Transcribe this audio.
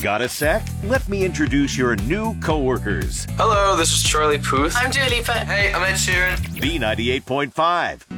Got a sec? Let me introduce your new coworkers. Hello, this is Charlie Puth. I'm Dua Lipa. Hey, I'm Ed Sheeran. B98.5,